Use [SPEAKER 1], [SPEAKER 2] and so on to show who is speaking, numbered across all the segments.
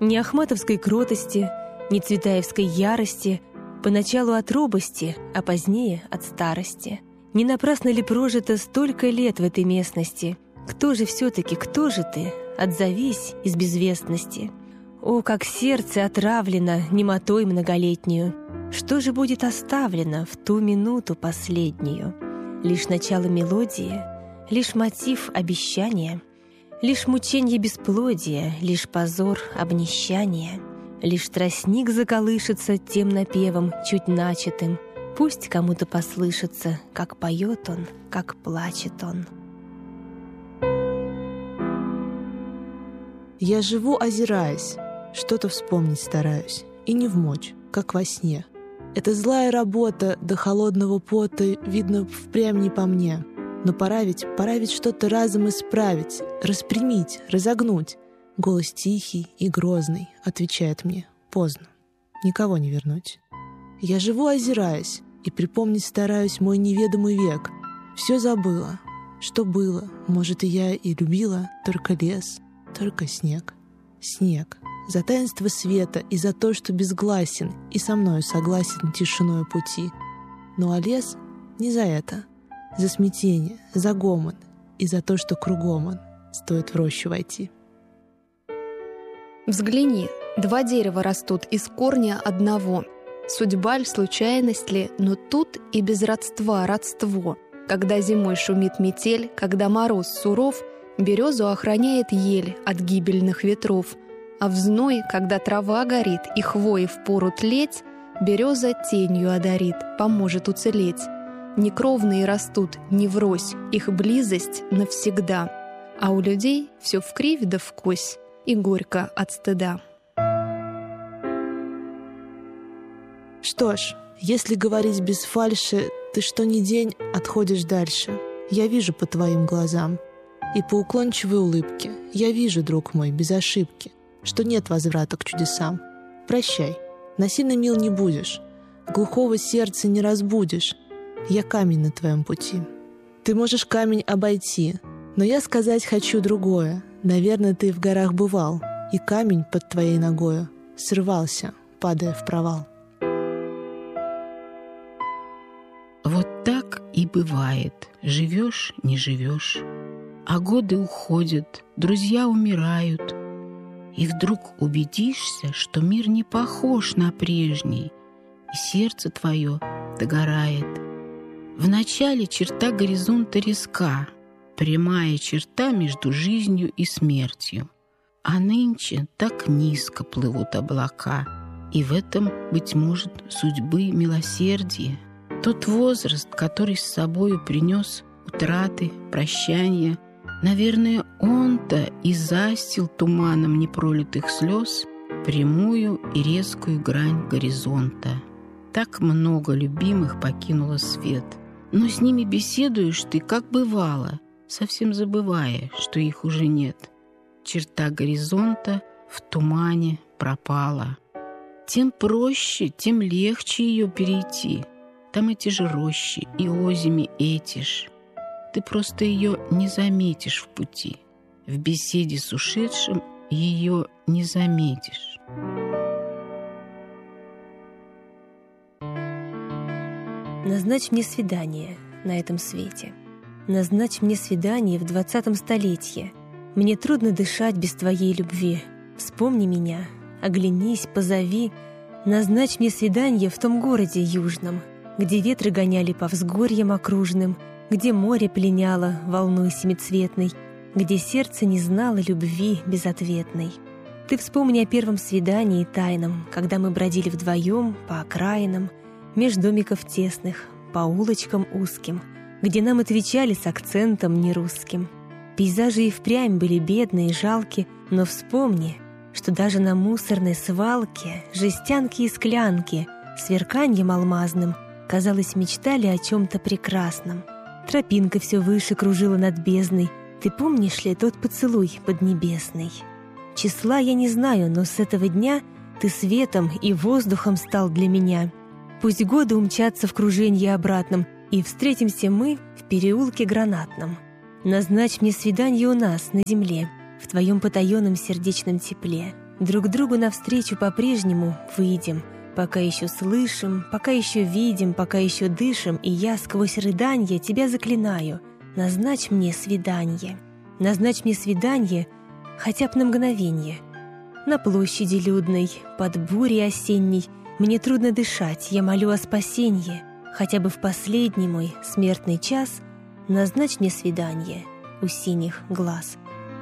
[SPEAKER 1] Ни ахматовской кротости, ни цветаевской ярости, поначалу от робости, а позднее от старости. Не напрасно ли прожито столько лет в этой местности? Кто же все-таки, кто же ты? Отзовись из безвестности. О, как сердце отравлено немотой многолетнюю! Что же будет оставлено в ту минуту последнюю? Лишь начало мелодии, лишь мотив обещания, лишь мученье бесплодия, лишь позор обнищания, лишь тростник заколышется тем напевом чуть начатым. Пусть кому-то послышится, как поет он, как плачет он.
[SPEAKER 2] Я живу, озираясь, что-то вспомнить стараюсь, и не вмочь, как во сне. Эта злая работа до холодного пота, видно, впрямь не по мне. Но пора ведь что-то разом исправить, распрямить, разогнуть. Голос тихий и грозный отвечает мне: поздно, никого не вернуть. Я живу, озираясь, и припомнить стараюсь мой неведомый век. Все забыла, что было, может, и я и любила, только лес, только снег. Снег. За таинство света и за то, что безгласен и со мною согласен тишиною пути. Ну а лес не за это. За смятение, за гомон и за то, что кругом он, стоит в рощу войти.
[SPEAKER 3] Взгляни, два дерева растут из корня одного. Судьба ль, случайность ли, но тут и без родства родство. Когда зимой шумит метель, когда мороз суров, березу охраняет ель от гибельных ветров. А в зной, когда трава горит и хвои впору тлеть, береза тенью одарит, поможет уцелеть. Некровные растут не врозь, их близость навсегда. А у людей все вкривь да вкось и горько от стыда.
[SPEAKER 2] Что ж, если говорить без фальши, ты что ни день отходишь дальше. Я вижу по твоим глазам и по уклончивой улыбке. Я вижу, друг мой, без ошибки, что нет возврата к чудесам. Прощай, насильно мил не будешь, глухого сердца не разбудишь. Я камень на твоем пути. Ты можешь камень обойти, но я сказать хочу другое. Наверное, ты в горах бывал, и камень под твоей ногою срывался, падая в провал.
[SPEAKER 4] Вот так и бывает. Живешь, не живешь, а годы уходят, друзья умирают, и вдруг убедишься, что мир не похож на прежний, и сердце твое догорает. Вначале черта горизонта резка, прямая черта между жизнью и смертью. А нынче так низко плывут облака, и в этом, быть может, судьбы милосердие. Тот возраст, который с собою принес утраты, прощания, наверное, он-то и застил туманом непролитых слез прямую и резкую грань горизонта. Так много любимых покинуло свет, но с ними беседуешь ты, как бывало, совсем забывая, что их уже нет. Черта горизонта в тумане пропала. Тем проще, тем легче ее перейти. Там эти же рощи и озими эти ж. Ты просто ее не заметишь в пути. В беседе с ушедшим ее не заметишь.
[SPEAKER 1] Назначь мне свидание на этом свете. Назначь мне свидание в 20 столетии. Мне трудно дышать без твоей любви. Вспомни меня, оглянись, позови. Назначь мне свидание в том городе южном, где ветры гоняли по взгорьям окружным, где море пленяло волной семицветной, где сердце не знало любви безответной. Ты вспомни о первом свидании тайном, когда мы бродили вдвоем по окраинам, меж домиков тесных, по улочкам узким, где нам отвечали с акцентом нерусским. Пейзажи и впрямь были бедные и жалки, но вспомни, что даже на мусорной свалке жестянки и склянки сверканьем алмазным, казалось, мечтали о чем-то прекрасном. Тропинка все выше кружила над бездной. Ты помнишь ли тот поцелуй поднебесный? Числа я не знаю, но с этого дня ты светом и воздухом стал для меня. Пусть годы умчатся в круженье обратном, и встретимся мы в переулке Гранатном. Назначь мне свидание у нас на земле, в твоем потаенном сердечном тепле, Друг другу навстречу по-прежнему выйдем, пока еще слышим, пока еще видим, пока еще дышим, и я сквозь рыданье тебя заклинаю: назначь мне свиданье. Назначь мне свиданье хотя б на мгновенье. На площади людной, под бурей осенней, мне трудно дышать, я молю о спасенье. Хотя бы в последний мой смертный час назначь мне свиданье у синих глаз.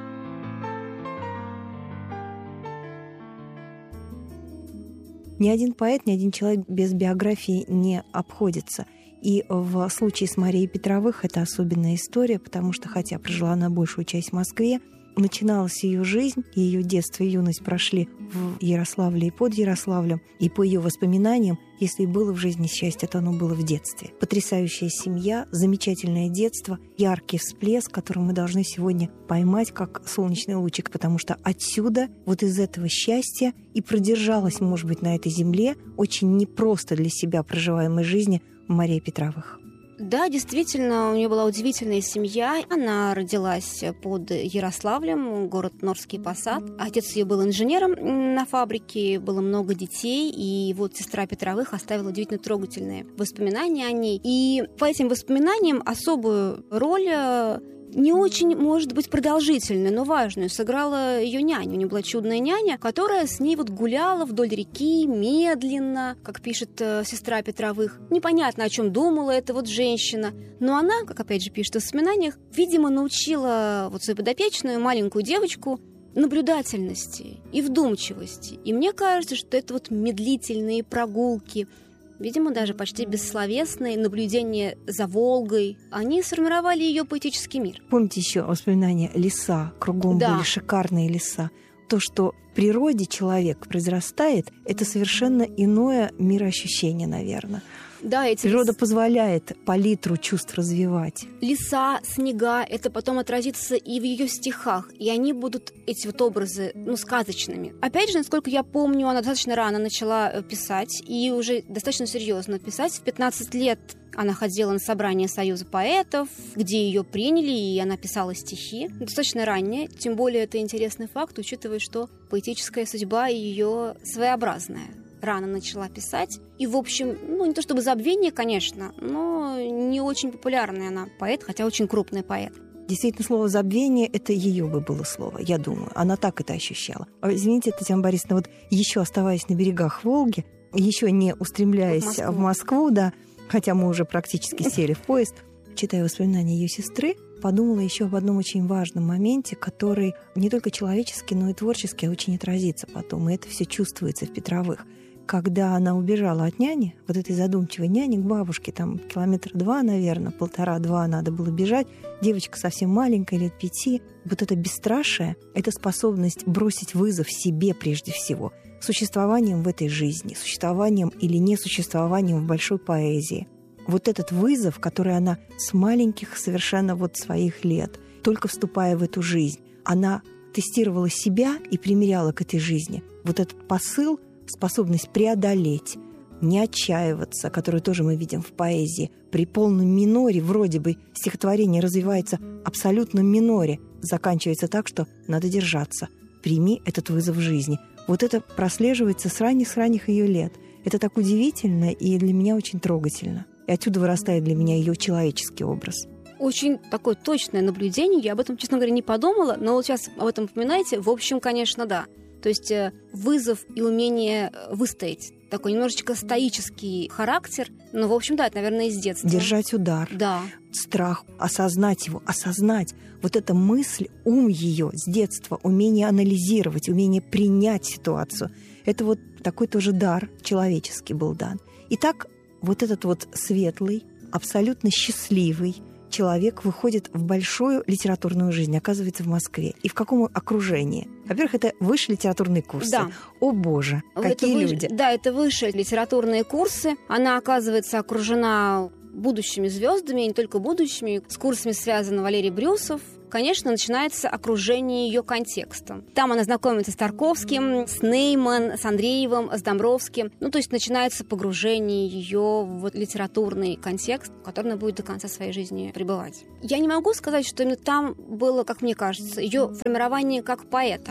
[SPEAKER 5] Ни один поэт, ни один человек без биографии не обходится. И в случае с Марией Петровых это особенная история, потому что, хотя прожила она большую часть в Москве, начиналась ее жизнь, и ее детство и юность прошли в Ярославле и под Ярославлем. И по ее воспоминаниям, если и было в жизни счастье, то оно было в детстве. Потрясающая семья, замечательное детство, яркий всплеск, который мы должны сегодня поймать как солнечный лучик, потому что отсюда, вот из этого счастья, и продержалась, может быть, на этой земле очень непросто для себя проживаемой жизни Мария Петровых.
[SPEAKER 6] Да, действительно, у нее была удивительная семья. Она родилась под Ярославлем, город Норский Посад. Отец ее был инженером на фабрике, было много детей, и вот сестра Петровых оставила удивительно трогательные воспоминания о ней. И по этим воспоминаниям особую роль, не очень, может быть, продолжительную, но важную, сыграла ее няня. У нее была чудная няня, которая с ней вот гуляла вдоль реки медленно, как пишет сестра Петровых. Непонятно, о чем думала эта вот женщина. Но она, как опять же пишет в воспоминаниях, видимо, научила вот свою подопечную маленькую девочку наблюдательности и вдумчивости. И мне кажется, что это вот медлительные прогулки, видимо, даже почти бессловесные наблюдения за Волгой, они сформировали ее поэтический мир.
[SPEAKER 5] Помните еще воспоминания леса, кругом были шикарные леса. То, что в природе человек произрастает, это совершенно иное мироощущение, наверное.
[SPEAKER 6] Да,
[SPEAKER 5] природа позволяет палитру чувств развивать.
[SPEAKER 6] Леса, снега, это потом отразится и в ее стихах, и они будут, эти вот образы, сказочными. Опять же, насколько я помню, она достаточно рано начала писать, и уже достаточно серьезно писать. В 15 лет она ходила на собрание Союза поэтов, где ее приняли, и она писала стихи. Достаточно ранее, тем более это интересный факт, учитывая, что поэтическая судьба ее своеобразная. Рано начала писать. И, в общем, не то чтобы забвение, конечно, но не очень популярный она поэт, хотя очень крупный поэт.
[SPEAKER 5] Действительно, слово «забвение» — это ее бы было слово, я думаю. Она так это ощущала. Извините, Татьяна Борисовна, вот еще оставаясь на берегах Волги, еще не устремляясь в Москву, да, хотя мы уже практически сели в поезд, читая воспоминания ее сестры, подумала еще об одном очень важном моменте, который не только человечески, но и творчески очень отразится потом, и это все чувствуется в Петровых. Когда она убежала от няни, вот этой задумчивой няни, к бабушке, там 2 километра, наверное, 1,5-2 надо было бежать, девочка совсем маленькая, лет 5, вот это бесстрашие, это способность бросить вызов себе прежде всего, существованием в этой жизни, существованием или несуществованием в большой поэзии. Вот этот вызов, который она с маленьких совершенно вот своих лет, только вступая в эту жизнь, она тестировала себя и примеряла к этой жизни. Вот этот посыл, способность преодолеть, не отчаиваться, которую тоже мы видим в поэзии. При полном миноре вроде бы стихотворение развивается в абсолютном миноре, заканчивается так, что надо держаться. Прими этот вызов жизни. Вот это прослеживается с ранних ее лет. Это так удивительно и для меня очень трогательно. И отсюда вырастает для меня ее человеческий образ.
[SPEAKER 6] Очень такое точное наблюдение. Я об этом, честно говоря, не подумала, но вот сейчас об этом упоминаете. В общем, конечно, да. То есть вызов и умение выстоять. Такой немножечко стоический характер. Но, в общем, да, это, наверное, из детства.
[SPEAKER 5] Держать удар.
[SPEAKER 6] Да.
[SPEAKER 5] Страх, осознать его, осознать. Вот эта мысль, ум ее с детства, умение анализировать, умение принять ситуацию. Это вот такой тоже дар человеческий был дан. Итак, вот этот вот светлый, абсолютно счастливый человек выходит в большую литературную жизнь, оказывается в Москве. И в каком окружении? Во-первых, это высшие литературные курсы.
[SPEAKER 6] Да.
[SPEAKER 5] О боже, какие люди.
[SPEAKER 6] Да, это высшие литературные курсы. Она, оказывается, окружена будущими звездами, и не только будущими. С курсами связан Валерий Брюсов. Конечно, начинается окружение ее контекстом. Там она знакомится с Тарковским, с Нейман, с Андреевым, с Домбровским. То есть начинается погружение ее в литературный контекст, в котором она будет до конца своей жизни пребывать. Я не могу сказать, что именно там было, как мне кажется, ее формирование как поэта.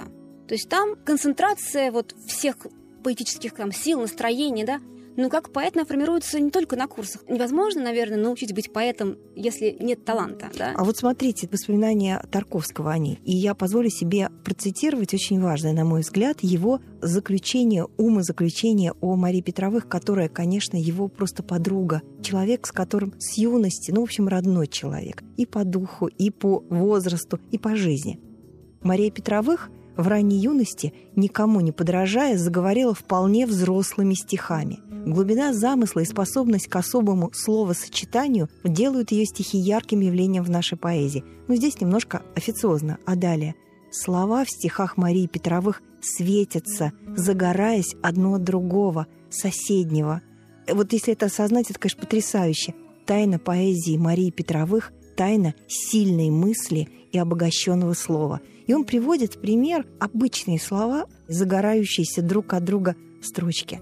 [SPEAKER 6] То есть там концентрация вот всех поэтических там сил, настроений, да. Но как поэт она формируется не только на курсах. Невозможно, наверное, научить быть поэтом, если нет таланта, да?
[SPEAKER 5] А вот смотрите, воспоминания Тарковского о ней. И я позволю себе процитировать очень важное, на мой взгляд, его заключение, умозаключение о Марии Петровых, которая, конечно, его просто подруга. Человек, с которым с юности, в общем, родной человек. И по духу, и по возрасту, и по жизни. Мария Петровых в ранней юности, никому не подражая, заговорила вполне взрослыми стихами. Глубина замысла и способность к особому словосочетанию делают ее стихи ярким явлением в нашей поэзии. Но здесь немножко официозно. А далее. Слова в стихах Марии Петровых светятся, загораясь одно от другого, соседнего. Вот если это осознать, это, конечно, потрясающе. Тайна поэзии Марии Петровых – тайна сильной мысли и обогащенного слова. И он приводит в пример обычные слова, загорающиеся друг от друга строчки.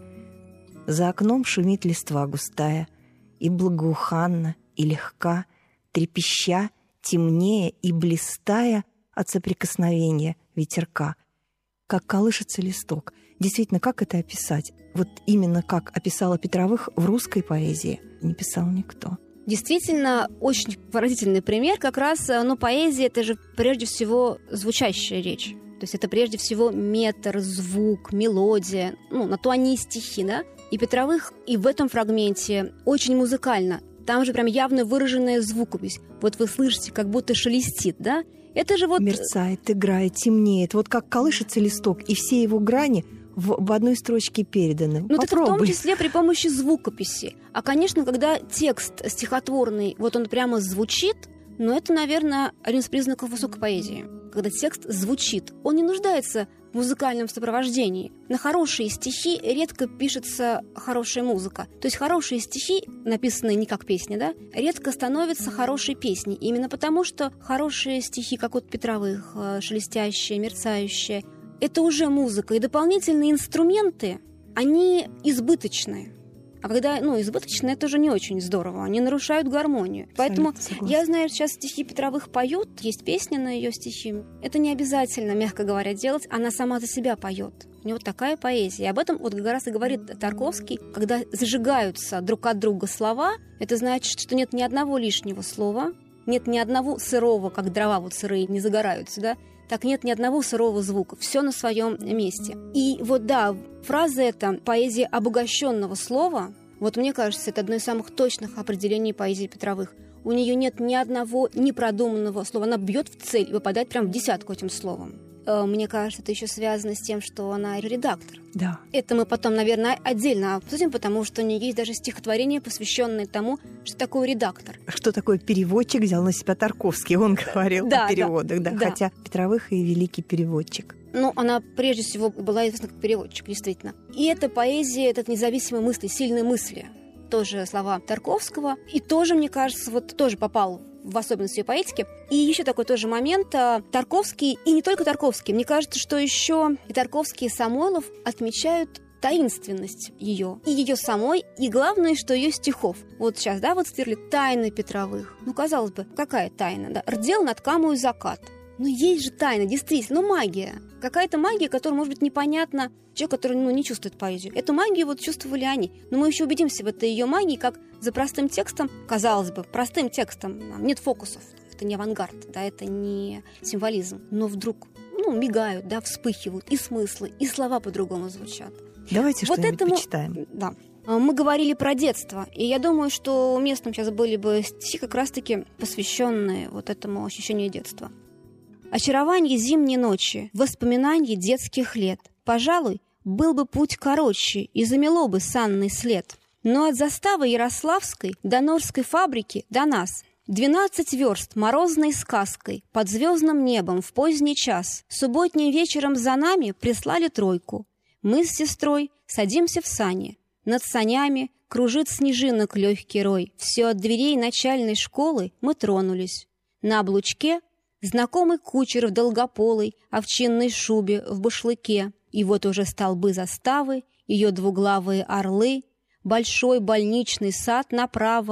[SPEAKER 5] «За окном шумит листва густая, и благоуханна, и легка, трепеща, темнее и блистая от соприкосновения ветерка. Как колышется листок». Действительно, как это описать? Вот именно как описала Петровых в русской поэзии не писал никто.
[SPEAKER 6] Действительно, очень поразительный пример. Как раз, поэзия – это же прежде всего звучащая речь. То есть это прежде всего метр, звук, мелодия. На то они и стихи, да? И Петровых и в этом фрагменте очень музыкально. Там же прям явно выраженная звукопись. Вот вы слышите, как будто шелестит, да? Это же вот...
[SPEAKER 5] Мерцает, играет, темнеет. Вот как колышется листок, и все его грани в одной строчке переданы.
[SPEAKER 6] Это в том числе при помощи звукописи. А, конечно, когда текст стихотворный, вот он прямо звучит, но это, наверное, один из признаков высокой поэзии. Когда текст звучит, он не нуждается в музыкальном сопровождении. На хорошие стихи редко пишется хорошая музыка. То есть хорошие стихи, написанные не как песни, да, редко становятся хорошей песней. Именно потому, что хорошие стихи, как от Петровых, шелестящие, мерцающие, это уже музыка. И дополнительные инструменты, они избыточные. А когда, избыточно, это уже не очень здорово. Они нарушают гармонию. Поэтому я знаю, сейчас стихи Петровых поют, есть песня на ее стихи. Это не обязательно, мягко говоря, делать. Она сама за себя поет. У нее такая поэзия. И об этом вот как раз и говорит Тарковский. Когда зажигаются друг от друга слова, это значит, что нет ни одного лишнего слова, нет ни одного сырого, как дрова вот сырые не загораются, да? Так нет ни одного сырого звука. Все на своем месте. И вот да, фраза эта «поэзия обогащенного слова», вот мне кажется, это одно из самых точных определений поэзии Петровых. У нее нет ни одного непродуманного слова. Она бьет в цель и попадает прям в десятку этим словом. Мне кажется, это еще связано с тем, что она редактор.
[SPEAKER 5] Да.
[SPEAKER 6] Это мы потом, наверное, отдельно обсудим, потому что у нее есть даже стихотворение, посвященное тому, что такое редактор.
[SPEAKER 5] Что такое переводчик, взял на себя Тарковский. Он говорил о переводах, да. Хотя Петровых и великий переводчик.
[SPEAKER 6] Она прежде всего была известна как переводчик, действительно. И эта поэзия, это независимые мысли, сильные мысли. Тоже слова Тарковского. И тоже, мне кажется, вот тоже попал в особенность ее поэтики. И еще такой тоже момент. Тарковский, и не только Тарковский, мне кажется, что еще и Тарковский, и Самойлов отмечают таинственность ее. И ее самой, и главное, что ее стихов. Вот сейчас, да, вот цитировали «Тайны Петровых». Казалось бы, какая тайна, да? «Рдел над камою закат». Есть же тайна, действительно, магия. Какая-то магия, которая, может быть, непонятна человеку, который, не чувствует поэзию. Эту магию вот чувствовали они. Но мы еще убедимся в этой ее магии, как за простым текстом, казалось бы, простым текстом, нет фокусов. Это не авангард, да, это не символизм. Но вдруг, мигают, да, вспыхивают и смыслы, и слова по-другому звучат.
[SPEAKER 5] Давайте вот что-нибудь почитаем.
[SPEAKER 6] Да. Мы говорили про детство, и я думаю, что уместным сейчас были бы стихи как раз-таки посвященные вот этому ощущению детства. Очарование зимней ночи, воспоминания детских лет. Пожалуй, был бы путь короче и замело бы санный след. Но от заставы Ярославской до Норской фабрики до нас 12 верст морозной сказкой под звездным небом в поздний час. Субботним вечером за нами прислали тройку. Мы с сестрой садимся в сани. Над санями кружит снежинок легкий рой. Все от дверей начальной школы мы тронулись. На облучке знакомый кучер в долгополой овчинной шубе в башлыке. И вот уже столбы заставы, ее двуглавые орлы, большой больничный сад направо,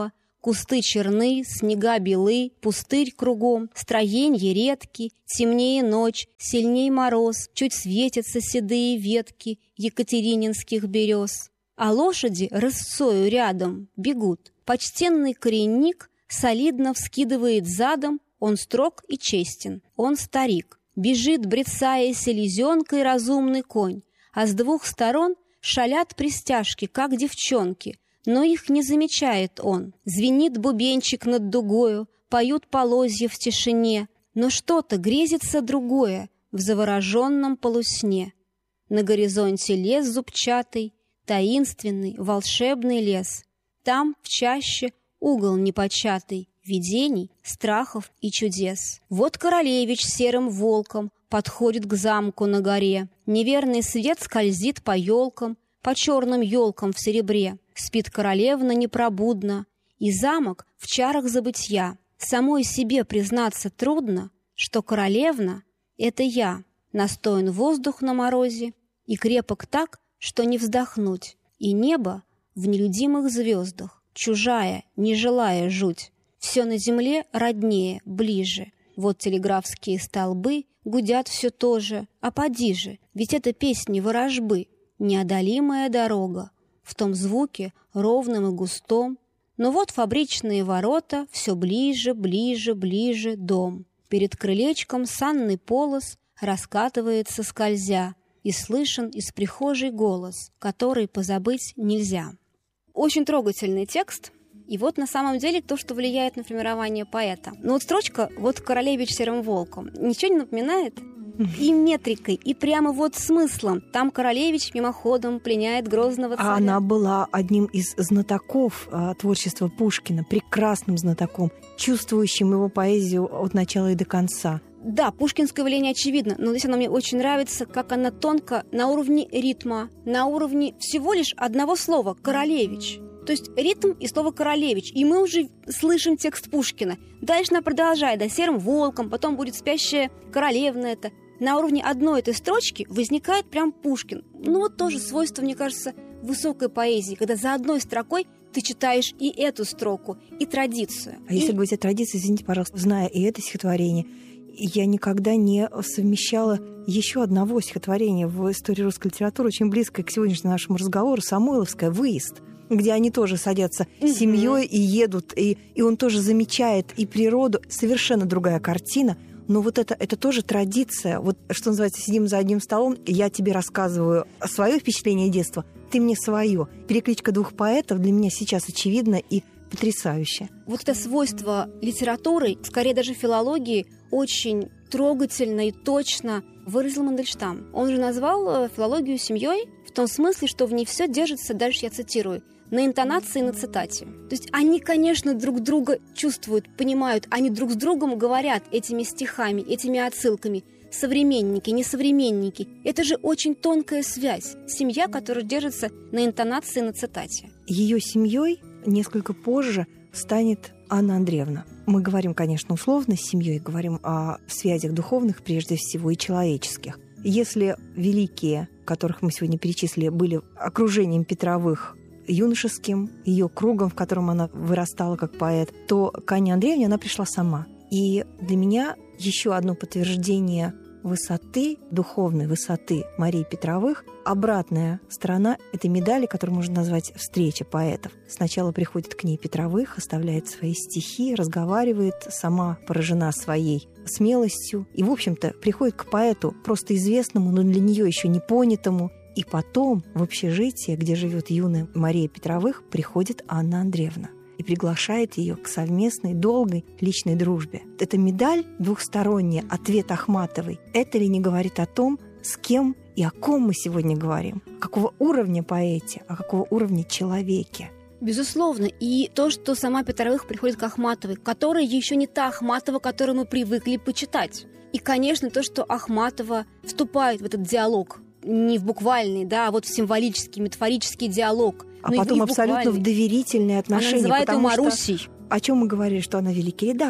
[SPEAKER 6] Кусты черны, снега белы, пустырь кругом, строенья редки, темнее ночь, сильней мороз, чуть светятся седые ветки екатерининских берез. А лошади рысцою рядом бегут. Почтенный коренник солидно вскидывает задом, он строг и честен, он старик. Бежит, брецая селезенкой, разумный конь, а с двух сторон шалят пристяжки, как девчонки, но их не замечает он. Звенит бубенчик над дугою, поют полозья в тишине, но что-то грезится другое в завороженном полусне. На горизонте лес зубчатый, таинственный, волшебный лес. Там, в чаще, угол непочатый, видений, страхов и чудес. Вот королевич серым волком подходит к замку на горе. Неверный свет скользит по елкам, по черным елкам в серебре. Спит королевна непробудно, и замок в чарах забытья. Самой себе признаться трудно, что королевна — это я. Настоен воздух на морозе, и крепок так, что не вздохнуть, и небо в нелюдимых звездах, чужая, не желая жуть. Все на земле роднее, ближе. Вот телеграфские столбы гудят все то же, а поди же, ведь это песни ворожбы. Неодолимая дорога, в том звуке ровном и густом. Но вот фабричные ворота, все ближе, ближе, ближе дом. Перед крылечком санный полос раскатывается скользя, и слышен из прихожей голос, который позабыть нельзя. Очень трогательный текст. И вот на самом деле то, что влияет на формирование поэта. Но вот строчка «Вот королевич серым волком» ничего не напоминает? И метрикой, и прямо вот смыслом. Там королевич мимоходом пленяет грозного царя.
[SPEAKER 5] А она была одним из знатоков творчества Пушкина, прекрасным знатоком, чувствующим его поэзию от начала и до конца.
[SPEAKER 6] Да, пушкинское влияние очевидно, но здесь оно мне очень нравится, как она тонко на уровне ритма, на уровне всего лишь одного слова «королевич». То есть ритм и слово «королевич». И мы уже слышим текст Пушкина. Дальше она продолжает, да, серым волком, потом будет спящая королевна это. На уровне одной этой строчки возникает прям Пушкин. Ну вот тоже свойство, мне кажется, высокой поэзии, когда за одной строкой ты читаешь и эту строку, и традицию.
[SPEAKER 5] А если говорить о традиции, извините, пожалуйста, зная и это стихотворение, я никогда не совмещала еще одного стихотворения в истории русской литературы, очень близкое к сегодняшнему нашему разговору, «Самойловское», «Выезд», где они тоже садятся с семьей и едут, и он тоже замечает и природу, совершенно другая картина. Но вот это тоже традиция. Вот, что называется, сидим за одним столом, и я тебе рассказываю свое впечатление детства, ты мне свое. Перекличка двух поэтов для меня сейчас очевидна и потрясающе.
[SPEAKER 6] Вот это свойство литературы, скорее даже филологии, очень трогательно и точно выразил Мандельштам. Он же назвал филологию семьей в том смысле, что в ней все держится, дальше я цитирую, на интонации и на цитате. То есть они, конечно, друг друга чувствуют, понимают, они друг с другом говорят этими стихами, этими отсылками. Современники, несовременники. Это же очень тонкая связь. Семья, которая держится на интонации и на цитате.
[SPEAKER 5] Ее семьей несколько позже станет Анна Андреевна. Мы говорим, конечно, условно с семьей, говорим о связях духовных прежде всего и человеческих. Если великие, которых мы сегодня перечислили, были окружением Петровых юношеским, ее кругом, в котором она вырастала как поэт, то к Анне Андреевне она пришла сама. И для меня еще одно подтверждение высоты, духовной высоты Марии Петровых, обратная сторона этой медали, которую можно назвать «встреча поэтов». Сначала приходит к ней Петровых, оставляет свои стихи, разговаривает, сама поражена своей смелостью. И, в общем-то, приходит к поэту, просто известному, но для нее еще не понятому. И потом в общежитие, где живет юная Мария Петровых, приходит Анна Андреевна и приглашает ее к совместной, долгой личной дружбе. Эта медаль двухсторонняя, ответ Ахматовой, это ли не говорит о том, с кем и о ком мы сегодня говорим? Какого уровня поэте, а какого уровня человеке?
[SPEAKER 6] Безусловно. И то, что сама Петровых приходит к Ахматовой, которая еще не та Ахматова, которую мы привыкли почитать. И, конечно, то, что Ахматова вступает в этот диалог, не в буквальный, да, а вот в символический, метафорический диалог.
[SPEAKER 5] А потом абсолютно в доверительные отношения.
[SPEAKER 6] Она называет ее Марусей.
[SPEAKER 5] О чем мы говорили, что она великий редактор.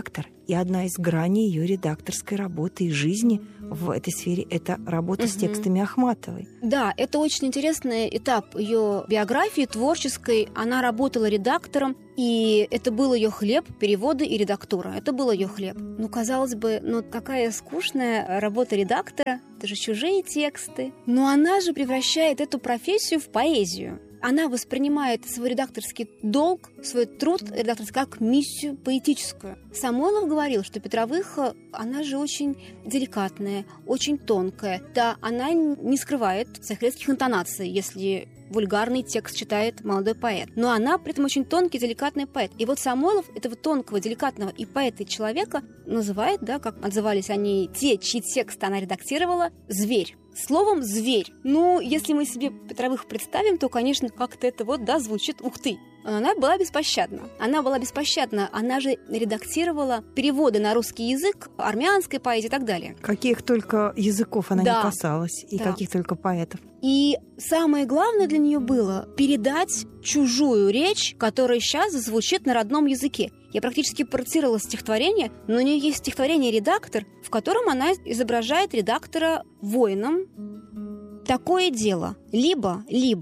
[SPEAKER 5] И одна из граней ее редакторской работы и жизни в этой сфере – это работа с текстами Ахматовой.
[SPEAKER 6] Да, это очень интересный этап ее биографии творческой. Она работала редактором, и это был ее хлеб, переводы и редактура. Это был ее хлеб. Ну, казалось бы, какая скучная работа редактора, это же чужие тексты. Но она же превращает эту профессию в поэзию. Она воспринимает свой редакторский долг, свой труд редакторский как миссию поэтическую. Самойлов говорил, что Петровыха, она же очень деликатная, очень тонкая. Да, она не скрывает своих резких интонаций, если вульгарный текст читает молодой поэт. Но она при этом очень тонкий, деликатный поэт. И вот Самойлов этого тонкого, деликатного и поэта и человека называет, да, как отзывались они, те, чьи тексты она редактировала, зверь. Словом, зверь. Ну, если мы себе Петровых представим, то, конечно, как-то это звучит «ух ты». Она была беспощадна. Она же редактировала переводы на русский язык, армянской поэзии и так далее.
[SPEAKER 5] Каких только языков она не касалась, и каких только поэтов.
[SPEAKER 6] И самое главное для нее было передать чужую речь, которая сейчас звучит на родном языке. Я практически процитировала стихотворение, но у нее есть стихотворение «Редактор», в котором она изображает редактора воином. «Такое дело. Либо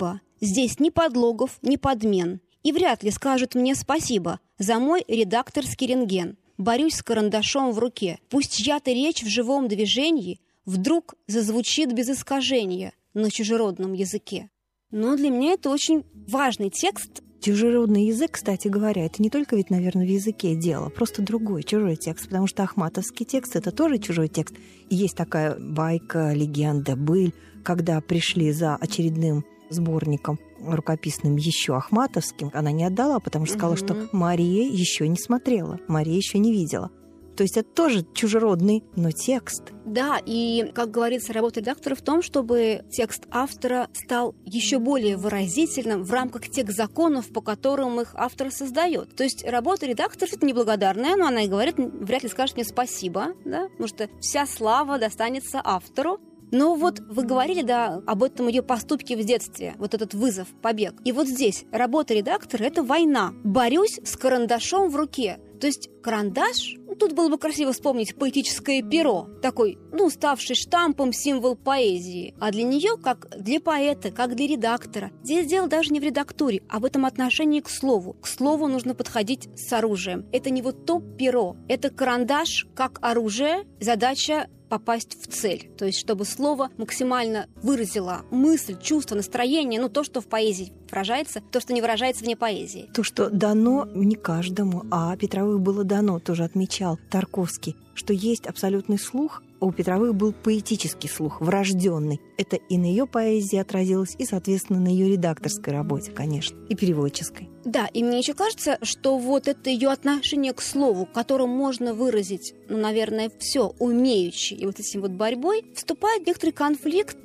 [SPEAKER 6] здесь ни подлогов, ни подмен. И вряд ли скажут мне спасибо за мой редакторский рентген. Борюсь с карандашом в руке. Пусть чья-то речь в живом движении вдруг зазвучит без искажения на чужеродном языке». Но для меня это очень важный текст.
[SPEAKER 5] Чужеродный язык, кстати говоря, это не только ведь, наверное, в языке дело, просто другой, чужой текст, потому что ахматовский текст – это тоже чужой текст. И есть такая байка, легенда, быль, когда пришли за очередным сборником рукописным еще ахматовским, она не отдала, потому что сказала, что Мария еще не смотрела, Мария еще не видела. То есть это тоже чужеродный, но текст.
[SPEAKER 6] Да, и, как говорится, работа редактора в том, чтобы текст автора стал еще более выразительным в рамках тех законов, по которым их автор создает. То есть работа редактора – это неблагодарная, но она и говорит, вряд ли скажет мне спасибо, да, потому что вся слава достанется автору. Но вот вы говорили, да, об этом ее поступке в детстве, вот этот вызов, побег. И вот здесь работа редактора – это война. Борюсь с карандашом в руке. То есть карандаш, тут было бы красиво вспомнить поэтическое перо, такой, ставший штампом символ поэзии. А для нее, как для поэта, как для редактора, здесь дело даже не в редактуре, а в этом отношении к слову. К слову нужно подходить с оружием. Это не вот то перо, это карандаш как оружие, задача попасть в цель. То есть, чтобы слово максимально выразило мысль, чувство, настроение, то, что в поэзии выражается, то, что не выражается вне поэзии.
[SPEAKER 5] То, что дано не каждому, а Петровых было дано, тоже отмечал Тарковский, что есть абсолютный слух, а у Петровых был поэтический слух, врожденный. Это и на ее поэзии отразилось, и, соответственно, на ее редакторской работе, конечно, и переводческой.
[SPEAKER 6] Да, и мне еще кажется, что вот это ее отношение к слову, которым можно выразить, наверное, все умеючи, и вот этим вот борьбой, вступает в некоторый конфликт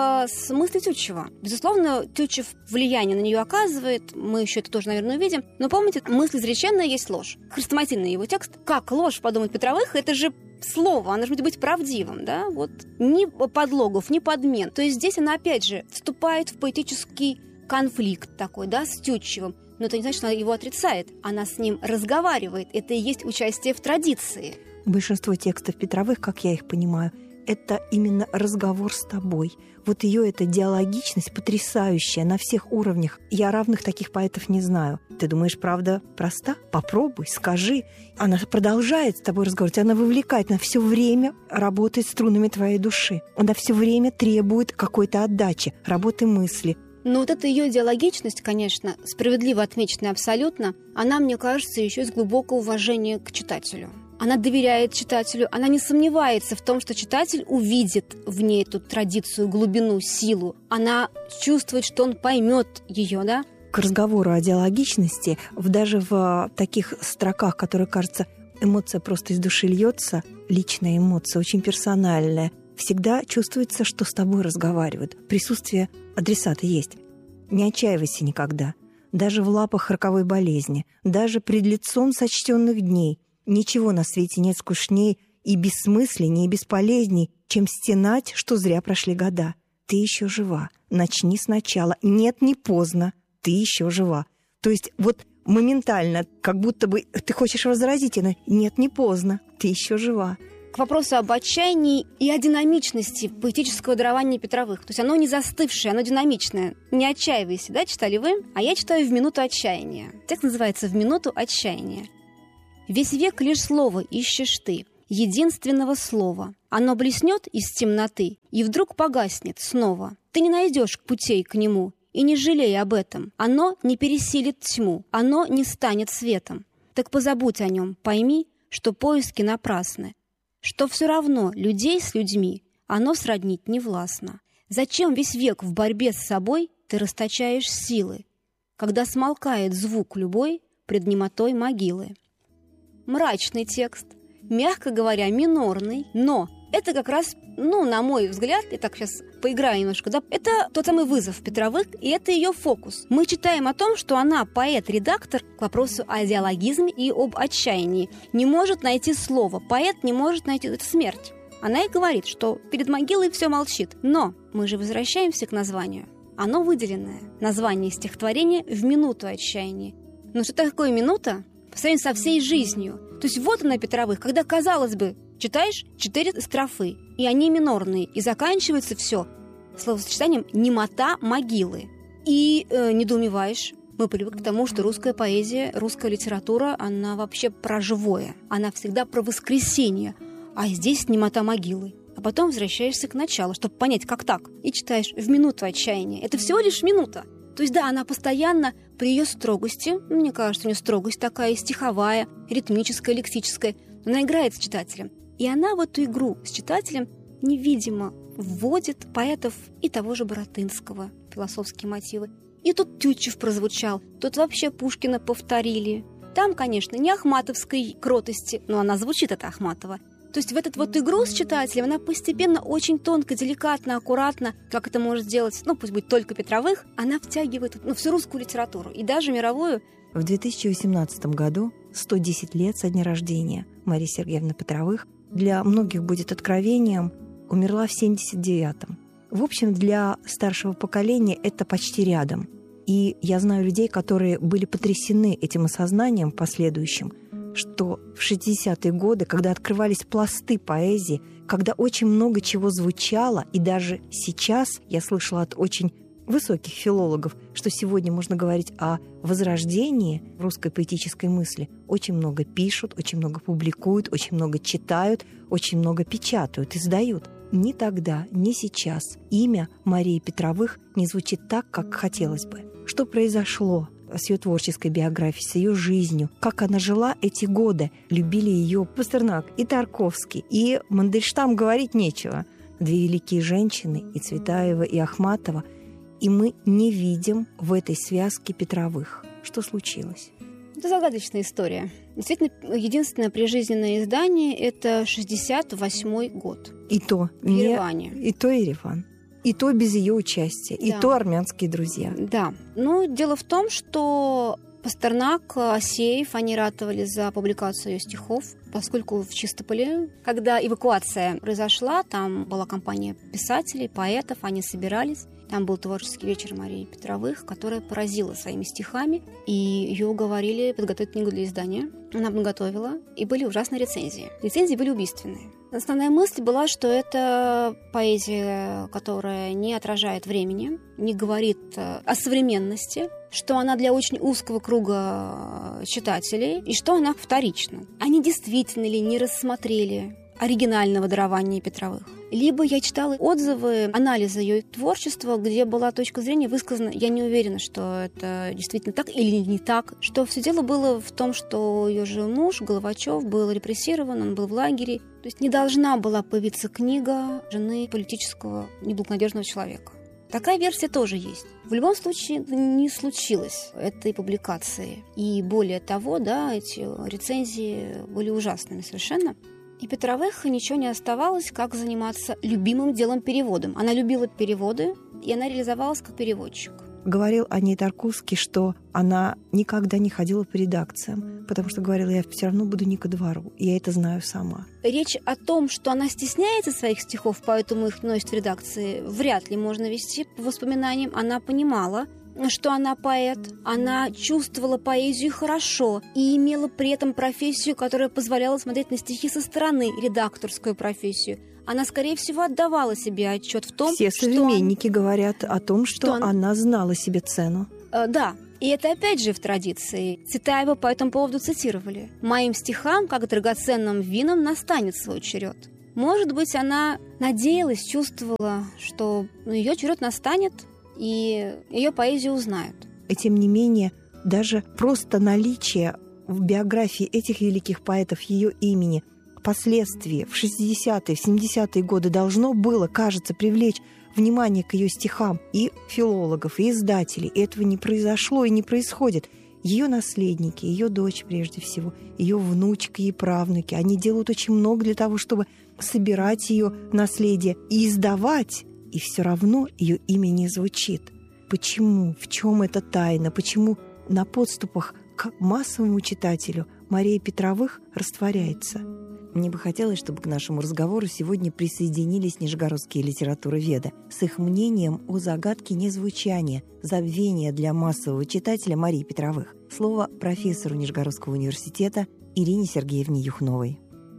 [SPEAKER 6] с мыслью Тютчева. Безусловно, Тютчев влияние на нее оказывает, мы еще это тоже, наверное, увидим, но помните, мысль изреченная есть ложь. Хрестоматийный его текст. Как ложь, подумает Петровых, это же слово, оно же будет быть правдивым, да, вот ни подлогов, ни подмен. То есть здесь она, опять же, вступает в поэтический конфликт такой, да, с Тютчевым. Но это не значит, что она его отрицает. Она с ним разговаривает. Это и есть участие в традиции.
[SPEAKER 5] Большинство текстов Петровых, как я их понимаю, это именно разговор с тобой. Вот ее эта диалогичность потрясающая на всех уровнях. Я равных таких поэтов не знаю. Ты думаешь, правда проста? Попробуй, скажи. Она продолжает с тобой разговаривать, она вовлекает, она все время работает струнами твоей души. Она все время требует какой-то отдачи, работы мысли.
[SPEAKER 6] Но вот эта ее диалогичность, конечно, справедливо отмеченная абсолютно, она, мне кажется, еще из глубокого уважения к читателю. Она доверяет читателю, она не сомневается в том, что читатель увидит в ней эту традицию, глубину, силу. Она чувствует, что он поймет ее, да?
[SPEAKER 5] К разговору о диалогичности, даже в таких строках, которые, кажется, эмоция просто из души льется, личная эмоция, очень персональная, всегда чувствуется, что с тобой разговаривают. Присутствие адресата есть. Не отчаивайся никогда. Даже в лапах роковой болезни, даже пред лицом сочтенных дней. Ничего на свете нет скучней и бессмысленней, и бесполезней, чем стенать, что зря прошли года. Ты еще жива. Начни сначала. Нет, не поздно. Ты еще жива. То есть вот моментально, как будто бы ты хочешь возразить, но нет, не поздно. ты еще жива.
[SPEAKER 6] К вопросу об отчаянии и о динамичности поэтического дарования Петровых. То есть оно не застывшее, оно динамичное. Не отчаивайся, да, читали вы? А я читаю «В минуту отчаяния». Текст называется «В минуту отчаяния». «Весь век лишь слово ищешь ты, единственного слова. Оно блеснет из темноты и вдруг погаснет снова. Ты не найдешь путей к нему, и не жалей об этом. Оно не пересилит тьму, оно не станет светом. Так позабудь о нем, пойми, что поиски напрасны, что все равно людей с людьми оно сроднить не властно. Зачем весь век в борьбе с собой ты расточаешь силы, когда смолкает звук любой пред немотой могилы?» Мрачный текст, мягко говоря, минорный, но это как раз, на мой взгляд, я так сейчас поиграю немножко, да, это тот самый вызов Петровых, и это ее фокус. Мы читаем о том, что она, поэт-редактор, к вопросу о диалогизме и об отчаянии, не может найти слово. Поэт не может найти... Это смерть. Она и говорит, что перед могилой все молчит. Но мы же возвращаемся к названию. Оно выделенное. Название стихотворения «В минуту отчаяния». Но что такое минута по сравнению со всей жизнью? То есть вот она, Петровых, когда, казалось бы, читаешь 4 строфы, и они минорные, и заканчивается все словосочетанием «немота могилы». И недоумеваешь. Мы привыкли к тому, что русская поэзия, русская литература, она вообще про живое. Она всегда про воскресенье. А здесь немота могилы. А потом возвращаешься к началу, чтобы понять, как так. И читаешь «В минуту отчаяния». Это всего лишь минута. То есть, да, она постоянно при ее строгости, мне кажется, у нее строгость такая стиховая, ритмическая, лексическая, она играет с читателем. И она в эту игру с читателем невидимо вводит поэтов и того же Баратынского, философские мотивы. И тут Тютчев прозвучал, тут вообще Пушкина повторили. Там, конечно, не ахматовской кротости, но она звучит, эта Ахматова. То есть в эту вот игру с читателем она постепенно, очень тонко, деликатно, аккуратно, как это может делать, пусть будет только Петровых, она втягивает всю русскую литературу и даже мировую.
[SPEAKER 5] В 2018 году, 110 лет со дня рождения Марии Сергеевны Петровых, для многих будет откровением, умерла в 79-м. В общем, для старшего поколения это почти рядом. И я знаю людей, которые были потрясены этим осознанием последующим, что в 60-е годы, когда открывались пласты поэзии, когда очень много чего звучало, и даже сейчас я слышала от очень высоких филологов, что сегодня можно говорить о возрождении русской поэтической мысли. Очень много пишут, очень много публикуют, очень много читают, очень много печатают, издают. Ни тогда, ни сейчас имя Марии Петровых не звучит так, как хотелось бы. Что произошло с ее творческой биографией, с ее жизнью, как она жила эти годы. Любили ее Пастернак и Тарковский, и Мандельштам, говорить нечего. 2 великие женщины, и Цветаева, и Ахматова. И мы не видим в этой связке Петровых. Что случилось?
[SPEAKER 6] Это загадочная история. Действительно, единственное прижизненное издание – это 68-й год.
[SPEAKER 5] И то
[SPEAKER 6] в Ереване.
[SPEAKER 5] И то Ереван. И то без ее участия. Да. И то армянские друзья.
[SPEAKER 6] Да. Дело в том, что Пастернак, Асеев, они ратовали за публикацию ее стихов, поскольку в Чистополе, когда эвакуация произошла, там была компания писателей, поэтов, они собирались. Там был творческий вечер Марии Петровых, которая поразила своими стихами, и ее уговорили подготовить книгу для издания. Она подготовила, и были ужасные рецензии. Рецензии были убийственные. Основная мысль была, что это поэзия, которая не отражает времени, не говорит о современности, что она для очень узкого круга читателей, и что она вторична. Они действительно ли не рассмотрели оригинального дарования Петровых? Либо я читала отзывы, анализы ее творчества, где была точка зрения высказана, я не уверена, что это действительно так или не так, что все дело было в том, что ее же муж, Головачев, был репрессирован, он был в лагере. То есть не должна была появиться книга жены политического неблагонадежного человека. Такая версия тоже есть. В любом случае не случилось этой публикации. И более того, эти рецензии были ужасными совершенно. И Петровых ничего не оставалось, как заниматься любимым делом переводом. Она любила переводы, и она реализовалась как переводчик.
[SPEAKER 5] Говорил о ней Тарковский, что она никогда не ходила по редакциям, потому что говорила, я все равно буду не ко двору, я это знаю сама.
[SPEAKER 6] Речь о том, что она стесняется своих стихов, поэтому их носит в редакции, вряд ли можно вести по воспоминаниям. Она понимала, что она поэт. Она чувствовала поэзию хорошо и имела при этом профессию, которая позволяла смотреть на стихи со стороны, редакторскую профессию. Она, скорее всего, отдавала себе отчет в том,
[SPEAKER 5] Все современники говорят о том, что она знала себе цену.
[SPEAKER 6] Да. И это опять же в традиции. Цветаева по этому поводу цитировали. «Моим стихам, как драгоценным винам, настанет свой черед». Может быть, она надеялась, чувствовала, что ее черед настанет, и ее поэзию узнают.
[SPEAKER 5] И тем не менее, даже просто наличие в биографии этих великих поэтов ее имени впоследствии, в 60-е, в 70-е годы должно было, кажется, привлечь внимание к ее стихам и филологов, и издателей. И этого не произошло и не происходит. Ее наследники, ее дочь прежде всего, ее внучка и правнуки, они делают очень много для того, чтобы собирать ее наследие и издавать, и все равно ее имя не звучит. Почему? В чем эта тайна? Почему на подступах к массовому читателю Мария Петровых растворяется? Мне бы хотелось, чтобы к нашему разговору сегодня присоединились нижегородские литературоведы с их мнением о загадке незвучания, забвения для массового читателя Марии Петровых. Слово профессору Нижегородского университета Ирине Сергеевне Юхновой.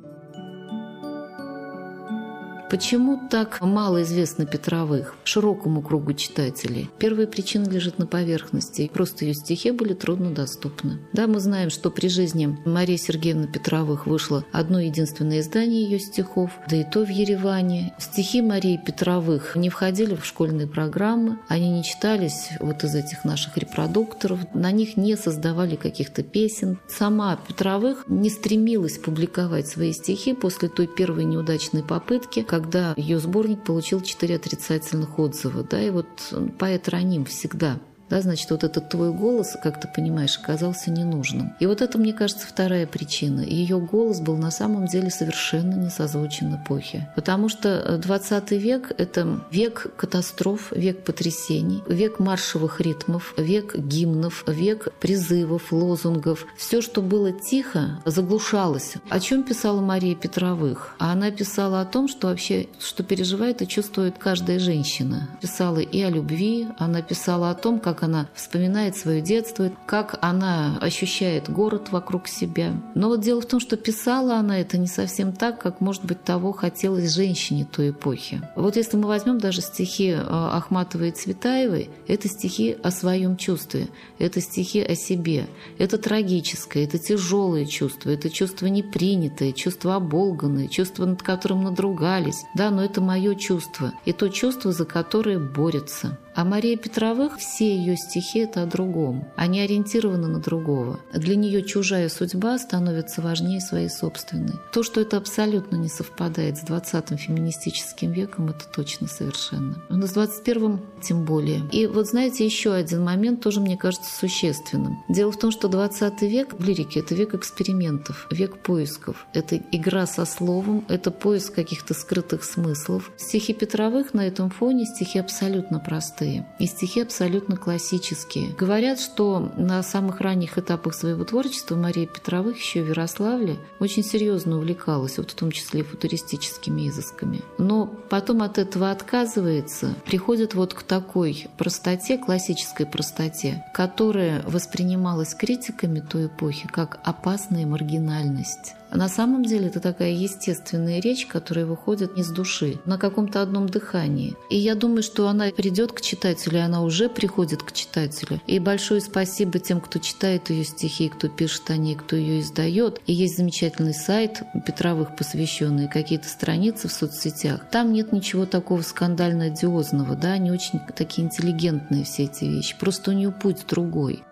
[SPEAKER 4] Почему так мало известно Петровых широкому кругу читателей? Первая причина лежит на поверхности. Просто ее стихи были труднодоступны. Да, мы знаем, что при жизни Марии Сергеевны Петровых вышло одно единственное издание ее стихов, да и то в Ереване. Стихи Марии Петровых не входили в школьные программы, они не читались вот из этих наших репродукторов, на них не создавали каких-то песен. Сама Петровых не стремилась публиковать свои стихи после той первой неудачной попытки, когда ее сборник получил 4 отрицательных отзыва. Да, и вот поэт раним всегда. Да, значит, вот этот твой голос, как ты понимаешь, оказался ненужным. И вот это, мне кажется, вторая причина. Ее голос был на самом деле совершенно не созвучен эпохе. Потому что 20 век – это век катастроф, век потрясений, век маршевых ритмов, век гимнов, век призывов, лозунгов. Все, что было тихо, заглушалось. О чем писала Мария Петровых? А она писала о том, что вообще, что переживает и чувствует каждая женщина. Писала и о любви, она писала о том, как она вспоминает свое детство, как она ощущает город вокруг себя. Но вот дело в том, что писала она это не совсем так, как, может быть, того хотелось женщине той эпохи. Вот если мы возьмем даже стихи Ахматовой и Цветаевой, это стихи о своем чувстве, это стихи о себе. Это трагическое, это тяжелое чувство, это чувство непринятое, чувство оболганное, чувство, над которым надругались. Да, но это мое чувство, и то чувство, за которое борются. А Мария Петровых, все ее стихи – это о другом. Они ориентированы на другого. Для нее чужая судьба становится важнее своей собственной. То, что это абсолютно не совпадает с 20-м феминистическим веком, это точно совершенно. Но с 21-м тем более. И вот знаете, еще один момент тоже, мне кажется, существенным. Дело в том, что 20 век в лирике – это век экспериментов, век поисков. Это игра со словом, это поиск каких-то скрытых смыслов. Стихи Петровых на этом фоне стихи абсолютно простые. И стихи абсолютно классические. Говорят, что на самых ранних этапах своего творчества Мария Петровых еще в Ярославле очень серьезно увлекалась, вот в том числе футуристическими изысками. Но потом от этого отказывается, приходит вот к такой простоте, классической простоте, которая воспринималась критиками той эпохи как опасная маргинальность. На самом деле это такая естественная речь, которая выходит из души, на каком-то одном дыхании. И я думаю, что она придет к читателю, она уже приходит к читателю. И большое спасибо тем, кто читает ее стихи, кто пишет о ней, кто ее издает. И есть замечательный сайт Петровых, посвященный, какие-то страницы в соцсетях. Там нет ничего такого скандально-одиозного, да, они очень такие интеллигентные все эти вещи. Просто у нее путь другой.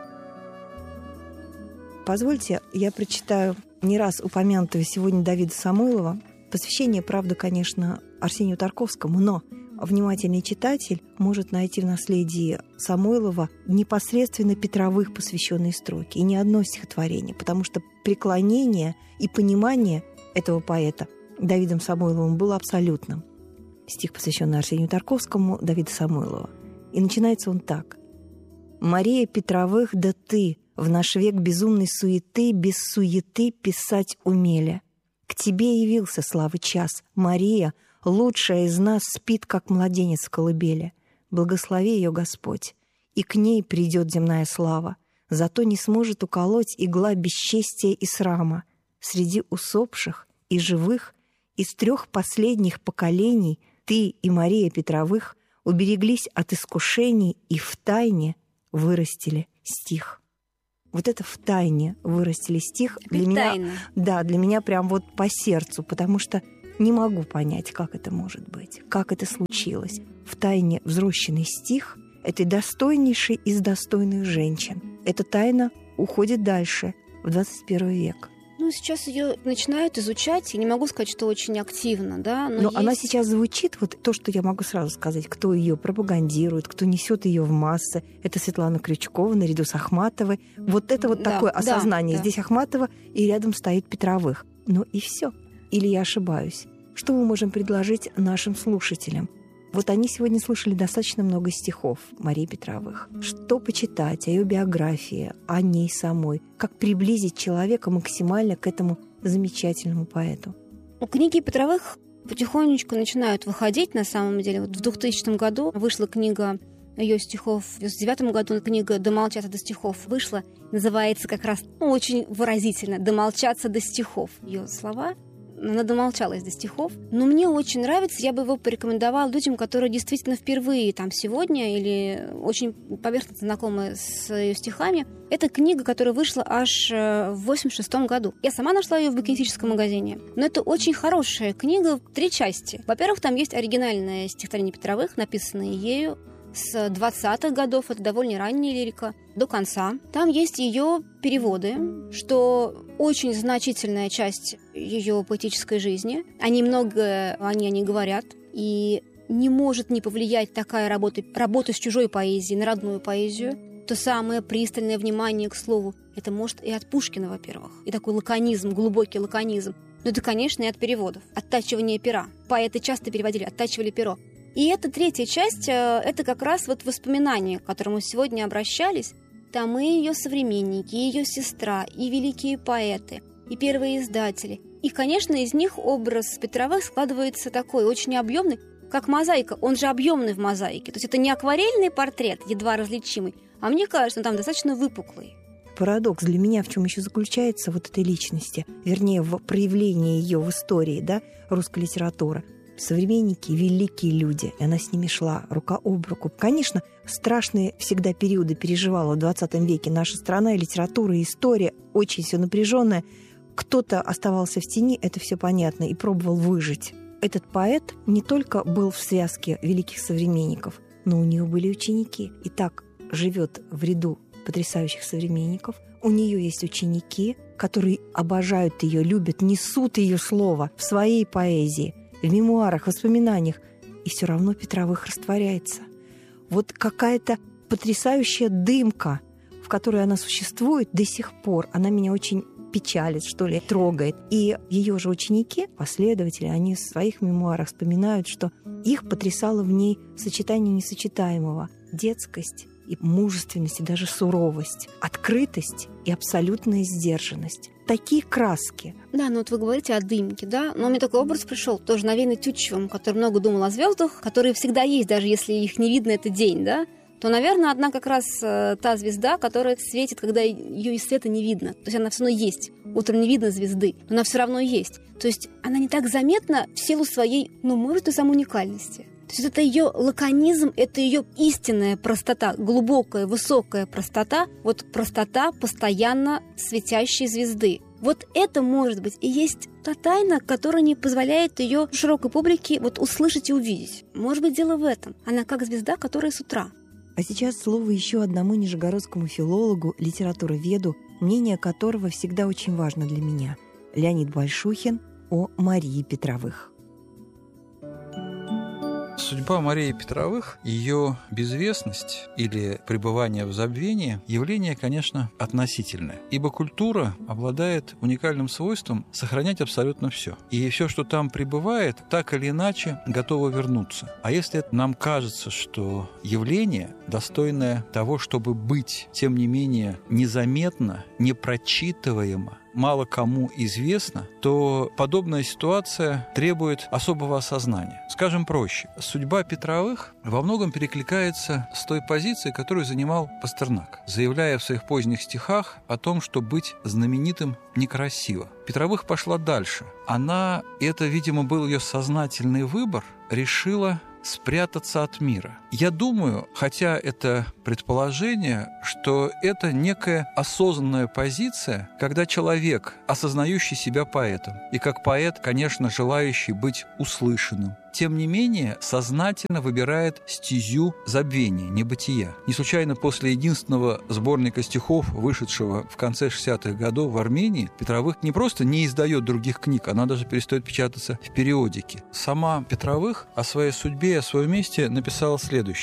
[SPEAKER 5] Позвольте, я прочитаю не раз упомянутого сегодня Давида Самойлова. Посвящение, правда, конечно, Арсению Тарковскому, но внимательный читатель может найти в наследии Самойлова непосредственно Петровых посвященные строки. И не одно стихотворение, потому что преклонение и понимание этого поэта Давидом Самойловым было абсолютным. Стих, посвященный Арсению Тарковскому, Давида Самойлова. И начинается он так. «Мария Петровых, да ты, в наш век безумной суеты, без суеты писать умели. К тебе явился славы час. Мария, лучшая из нас, спит, как младенец в колыбели. Благослови ее Господь. и к ней придет земная слава. Зато не сможет уколоть игла бесчестия и срама. Среди усопших и живых из 3 последних поколений ты и Мария Петровых убереглись от искушений и втайне вырастили стих. Вот это втайне вырастили стих для меня, да, для меня прям вот по сердцу, потому что не могу понять, как это может быть, как это случилось. Втайне взросшенный стих этой достойнейшей из достойных женщин. Эта тайна уходит дальше, в 21 век.
[SPEAKER 6] Ну, сейчас ее начинают изучать, и не могу сказать, что очень активно, да.
[SPEAKER 5] Но она сейчас звучит, вот то, что я могу сразу сказать, кто ее пропагандирует, кто несет ее в массы. Это Светлана Крючкова наряду с Ахматовой. Вот это вот такое осознание. Здесь Ахматова, и рядом стоит Петровых. Ну и все. Или я ошибаюсь? Что мы можем предложить нашим слушателям? Вот они сегодня слышали достаточно много стихов Марии Петровых. Что почитать о ее биографии, о ней самой? Как приблизить человека максимально к этому замечательному поэту?
[SPEAKER 6] Книги Петровых потихонечку начинают выходить, на самом деле. Вот в 2000 году вышла книга ее стихов. В 2009 году книга «Домолчаться до стихов» вышла. Называется как раз очень выразительно «Домолчаться до стихов». Ее слова. Она домолчалась до стихов. Но мне очень нравится, я бы его порекомендовала людям, которые действительно впервые там сегодня или очень поверхностно знакомы с ее стихами. Это книга, которая вышла аж в 1986 году. Я сама нашла ее в букинистическом магазине. Но это очень хорошая книга в 3 части. Во-первых, там есть оригинальное стихотворение Петровых, написанное ею с 20-х годов, это довольно ранняя лирика, до конца. Там есть ее переводы, что очень значительная часть ее поэтической жизни. Они многое о ней говорят, и не может не повлиять такая работа с чужой поэзией на родную поэзию. То самое пристальное внимание к слову. Это может и от Пушкина, во-первых, и такой лаконизм, глубокий лаконизм. Но это, конечно, и от переводов, оттачивание пера. Поэты часто переводили, оттачивали перо. И эта 3-я часть, это как раз вот воспоминания, к которым мы сегодня обращались. Там и ее современники, и ее сестра, и великие поэты, и первые издатели. И, конечно, из них образ Петровых складывается такой, очень объемный, как мозаика. Он же объемный в мозаике. То есть это не акварельный портрет, едва различимый, а мне кажется, он там достаточно выпуклый.
[SPEAKER 5] Парадокс для меня в чем еще заключается вот этой личности, вернее, в проявлении ее в истории, да, русской литературы. Современники — великие люди, и она с ними шла рука об руку. Конечно, страшные всегда периоды переживала в 20 веке наша страна, и литература, и история, очень все напряженное. Кто-то оставался в тени, это все понятно, и пробовал выжить. Этот поэт не только был в связке великих современников, но у нее были ученики. И так живет в ряду потрясающих современников. У нее есть ученики, которые обожают ее, любят, несут ее слово в своей поэзии, в мемуарах, воспоминаниях, и все равно Петровых растворяется. Вот какая-то потрясающая дымка, в которой она существует до сих пор, она меня очень печалит, что ли, трогает. И ее же ученики, последователи, они в своих мемуарах вспоминают, что их потрясало в ней сочетание несочетаемого: детскость и мужественность, и даже суровость, открытость и абсолютная сдержанность. Такие краски.
[SPEAKER 6] Да, ну вот вы говорите о дымке, да? Но мне такой образ пришел, тоже навеянный Тютчевым, который много думал о звездах, которые всегда есть, даже если их не видно, это день, да? То, наверное, одна как раз та звезда, которая светит, когда ее из света не видно. То есть она все равно есть. Утром не видно звезды, но она все равно есть. То есть она не так заметна в силу своей, ну, может, и самоуникальности. То есть это ее лаконизм, это ее истинная простота, глубокая, высокая простота, вот простота постоянно светящей звезды. Вот это, может быть, и есть та тайна, которая не позволяет ее широкой публике вот услышать и увидеть. Может быть, дело в этом. Она как звезда, которая с утра.
[SPEAKER 5] А сейчас слово еще одному нижегородскому филологу, литературоведу, мнение которого всегда очень важно для меня. Леонид Большухин о Марии Петровых.
[SPEAKER 7] Судьба Марии Петровых, ее безвестность или пребывание в забвении – явление, конечно, относительное. Ибо культура обладает уникальным свойством сохранять абсолютно все. И все, что там пребывает, так или иначе готово вернуться. А если нам кажется, что явление, достойное того, чтобы быть, тем не менее, незаметно, непрочитываемо, мало кому известна, то подобная ситуация требует особого осознания. Скажем проще, судьба Петровых во многом перекликается с той позицией, которую занимал Пастернак, заявляя в своих поздних стихах о том, что быть знаменитым некрасиво. Петровых пошла дальше. Она, это, видимо, был ее сознательный выбор, решила спрятаться от мира. Я думаю, хотя это предположение, что это некая осознанная позиция, когда человек, осознающий себя поэтом, и как поэт, конечно, желающий быть услышанным, тем не менее сознательно выбирает стезю забвения, небытия. Не случайно после единственного сборника стихов, вышедшего в конце 60-х годов в Армении, Петровых не просто не издает других книг, она даже перестает печататься в периодике. Сама Петровых о своей судьбе и о своем месте написала следующее.